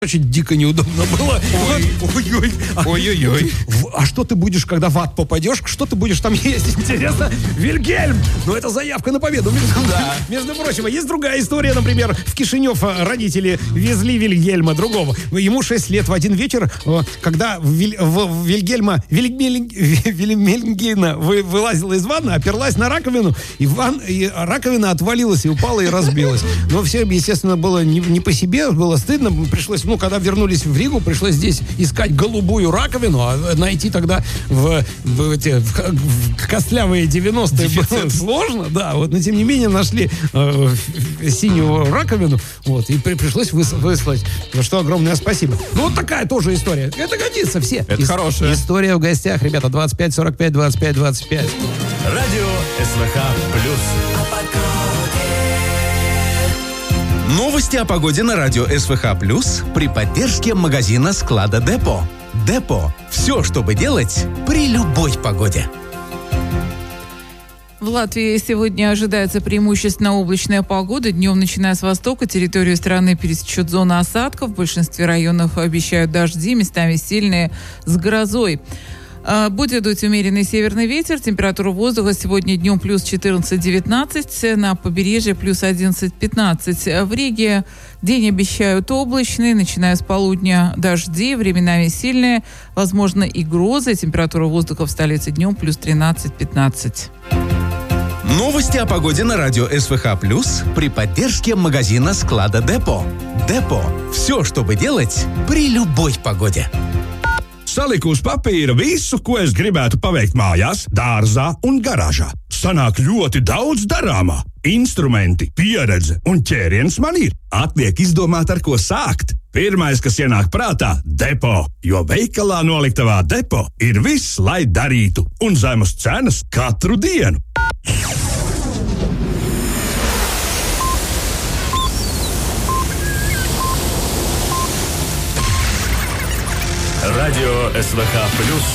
Очень дико неудобно было. Ой-ой-ой. А что ты будешь, когда в ад попадешь? Что ты будешь там есть? Интересно. Вильгельм! Ну, это заявка на победу. Между прочим, есть другая история. Например, в Кишинев родители везли Вильгельма другого. Ему 6 лет в один вечер, когда Вильгельма вылазила из ванны, оперлась на раковину, и раковина отвалилась и упала и разбилась. Но всем, естественно, было не по себе, было стыдно. Пришлось, когда вернулись в Ригу, пришлось здесь искать голубую раковину, а найти тогда в костлявые 90-е было сложно, да, но тем не менее нашли синюю раковину, и пришлось выслать, за что огромное спасибо. Вот такая тоже история. Это годится все. Это хорошая. История в гостях, ребята, 25 45 25 25. Радио СВХ плюс. Новости о погоде на радио СВХ плюс при поддержке магазина склада Депо. Депо. Все, чтобы делать при любой погоде. В Латвии сегодня ожидается преимущественно облачная погода. Днем, начиная с востока, территорию страны пересечет зона осадков. В большинстве районов обещают дожди, местами сильные, с грозой. Будет дуть умеренный северный ветер. Температура воздуха сегодня днем плюс 14-19, на побережье плюс 11-15. В Риге день обещают облачный, начиная с полудня дожди, временами сильные, возможно и грозы. Температура воздуха в столице днем плюс 13-15. Новости о погоде на радио СВХ плюс при поддержке магазина склада Депо. Депо. Все, чтобы делать при любой погоде. Saliku uz papīra visu, ko es gribētu paveikt mājās, dārzā un garāžā. Sanāk ļoti daudz darāmā. Instrumenti, pieredze un ķēriens man ir. Atliek izdomāt, ar ko sākt. Pirmais, kas ienāk prātā - Depo, jo veikalā noliktavā Depo ir viss, lai darītu, un zemas cenas katru dienu. Радио СВХ плюс.